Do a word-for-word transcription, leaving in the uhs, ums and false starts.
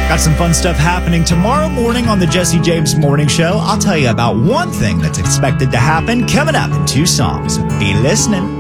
Got some fun stuff happening tomorrow morning on the Jesse James Morning Show. I'll tell you about one thing that's expected to happen coming up in two songs. Be listening.